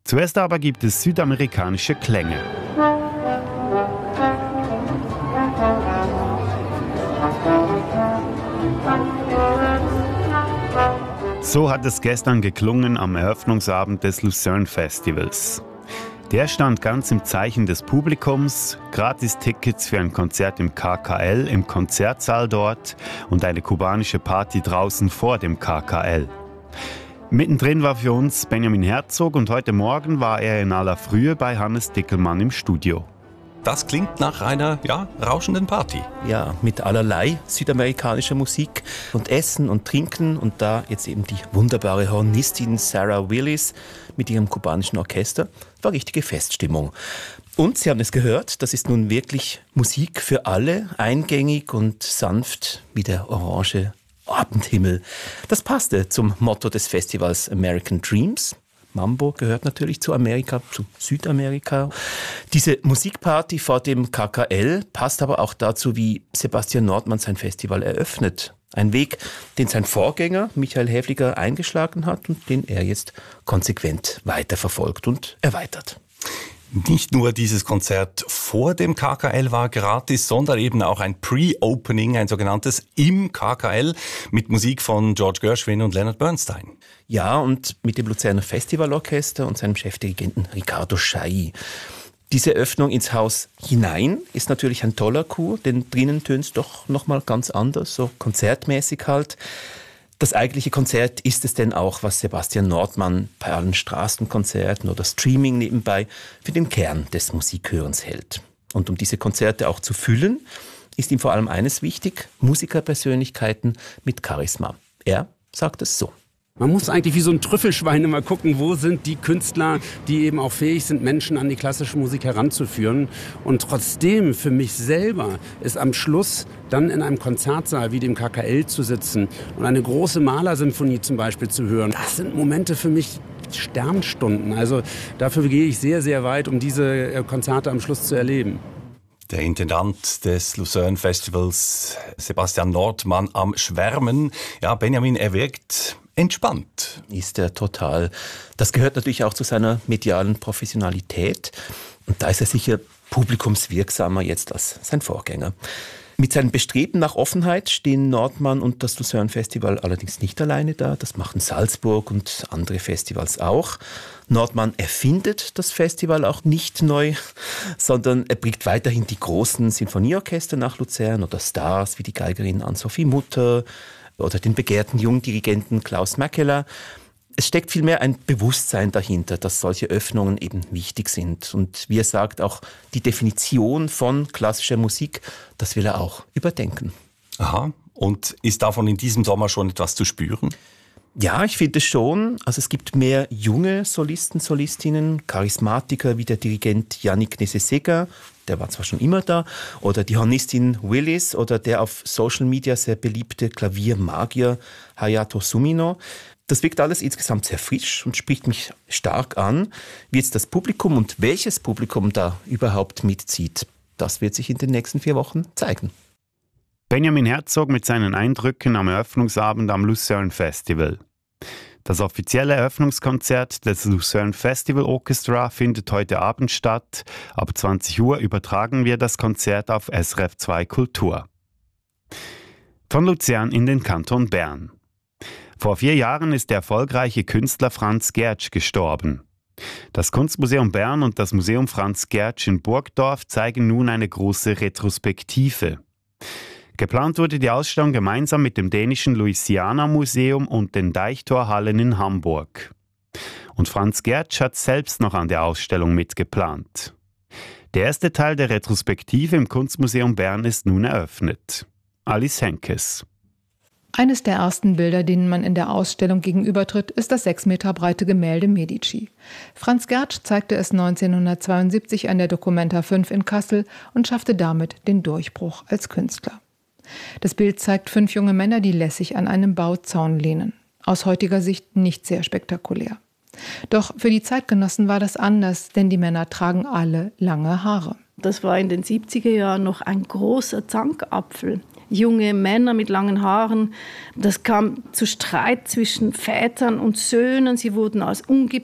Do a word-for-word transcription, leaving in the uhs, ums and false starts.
Zuerst aber gibt es südamerikanische Klänge. So hat es gestern geklungen am Eröffnungsabend des Lucerne Festivals. Der stand ganz im Zeichen des Publikums, Gratis-Tickets für ein Konzert im K K L, im Konzertsaal dort und eine kubanische Party draußen vor dem K K L. Mittendrin war für uns Benjamin Herzog und heute Morgen war er in aller Frühe bei Hannes Dickelmann im Studio. Das klingt nach einer, ja, rauschenden Party. Ja, mit allerlei südamerikanischer Musik und Essen und Trinken und da jetzt eben die wunderbare Hornistin Sarah Willis mit ihrem kubanischen Orchester. War richtige Feststimmung. Und Sie haben es gehört, das ist nun wirklich Musik für alle, eingängig und sanft wie der orange Abendhimmel. Das passte zum Motto des Festivals American Dreams. Mambo gehört natürlich zu Amerika, zu Südamerika. Diese Musikparty vor dem K K L passt aber auch dazu, wie Sebastian Nordmann sein Festival eröffnet. Ein Weg, den sein Vorgänger Michael Häfliger eingeschlagen hat und den er jetzt konsequent weiterverfolgt und erweitert. Nicht nur dieses Konzert vor dem K K L war gratis, sondern eben auch ein Pre-Opening, ein sogenanntes im K K L mit Musik von George Gershwin und Leonard Bernstein. Ja, und mit dem Luzerner Festivalorchester und seinem Chefdirigenten Riccardo Schai. Diese Öffnung ins Haus hinein ist natürlich ein toller Coup, denn drinnen tönt es doch nochmal ganz anders, so konzertmäßig halt. Das eigentliche Konzert ist es denn auch, was Sebastian Nordmann bei allen Straßenkonzerten oder Streaming nebenbei für den Kern des Musikhörens hält. Und um diese Konzerte auch zu füllen, ist ihm vor allem eines wichtig: Musikerpersönlichkeiten mit Charisma. Er sagt es so. Man muss eigentlich wie so ein Trüffelschwein immer gucken, wo sind die Künstler, die eben auch fähig sind, Menschen an die klassische Musik heranzuführen. Und trotzdem für mich selber ist am Schluss dann in einem Konzertsaal wie dem K K L zu sitzen und eine große Malersymphonie zum Beispiel zu hören. Das sind Momente für mich Sternstunden. Also dafür gehe ich sehr, sehr weit, um diese Konzerte am Schluss zu erleben. Der Intendant des Lucerne Festivals, Sebastian Nordmann, am Schwärmen. Ja, Benjamin, er wirkt entspannt. Ist er total. Das gehört natürlich auch zu seiner medialen Professionalität. Und da ist er sicher publikumswirksamer jetzt als sein Vorgänger. Mit seinem Bestreben nach Offenheit stehen Nordmann und das Lucerne Festival allerdings nicht alleine da. Das machen Salzburg und andere Festivals auch. Nordmann erfindet das Festival auch nicht neu, sondern er bringt weiterhin die großen Sinfonieorchester nach Luzern oder Stars wie die Geigerin Ann-Sophie Mutter oder den begehrten Jungdirigenten Klaus Mäkelä. Es steckt vielmehr ein Bewusstsein dahinter, dass solche Öffnungen eben wichtig sind. Und wie er sagt, auch die Definition von klassischer Musik, das will er auch überdenken. Aha, und ist davon in diesem Sommer schon etwas zu spüren? Ja, ich finde es schon. Also es gibt mehr junge Solisten, Solistinnen, Charismatiker wie der Dirigent Yannick Nézet-Séguin, der war zwar schon immer da, oder die Hornistin Willis oder der auf Social Media sehr beliebte Klaviermagier Hayato Sumino. Das wirkt alles insgesamt sehr frisch und spricht mich stark an. Wie jetzt das Publikum und welches Publikum da überhaupt mitzieht, das wird sich in den nächsten vier Wochen zeigen. Benjamin Herzog mit seinen Eindrücken am Eröffnungsabend am Lucerne Festival. Das offizielle Eröffnungskonzert des Lucerne Festival Orchestra findet heute Abend statt. Ab zwanzig Uhr übertragen wir das Konzert auf S R F zwei Kultur. Von Luzern in den Kanton Bern. Vor vier Jahren ist der erfolgreiche Künstler Franz Gertsch gestorben. Das Kunstmuseum Bern und das Museum Franz Gertsch in Burgdorf zeigen nun eine große Retrospektive. Geplant wurde die Ausstellung gemeinsam mit dem dänischen Louisiana-Museum und den Deichtorhallen in Hamburg. Und Franz Gertsch hat selbst noch an der Ausstellung mitgeplant. Der erste Teil der Retrospektive im Kunstmuseum Bern ist nun eröffnet. Alice Henkes. Eines der ersten Bilder, denen man in der Ausstellung gegenübertritt, ist das sechs Meter breite Gemälde Medici. Franz Gertsch zeigte es neunzehnhundertzweiundsiebzig an der Documenta fünf in Kassel und schaffte damit den Durchbruch als Künstler. Das Bild zeigt fünf junge Männer, die lässig an einem Bauzaun lehnen. Aus heutiger Sicht nicht sehr spektakulär. Doch für die Zeitgenossen war das anders, denn die Männer tragen alle lange Haare. Das war in den siebziger Jahren noch ein großer Zankapfel. Junge Männer mit langen Haaren. Das kam zu Streit zwischen Vätern und Söhnen. Sie wurden als ungebildete